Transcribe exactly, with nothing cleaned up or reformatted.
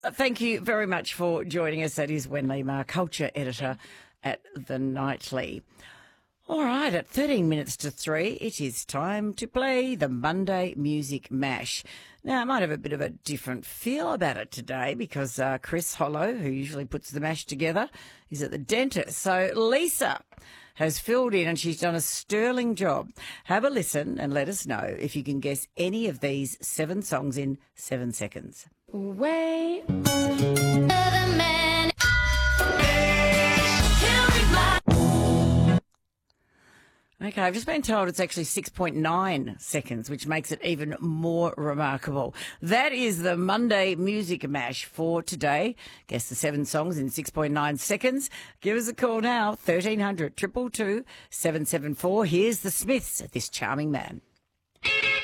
Thank you very much for joining us. That is Wendy Marr, culture editor at The Nightly. All right, at thirteen minutes to three, it is time to play the Monday Music Mash. Now, it might have a bit of a different feel about it today because uh, Chris Hollow, who usually puts the mash together, is at the dentist. So Lisa has filled in and she's done a sterling job. Have a listen and let us know if you can guess any of these seven songs in seven seconds. Way Okay, I've just been told it's actually six point nine seconds, which makes it even more remarkable. That is the Monday Music Mash for today. Guess the seven songs in six point nine seconds. Give us a call now, thirteen hundred, two two two, seven seven four. Here's the Smiths, This Charming Man.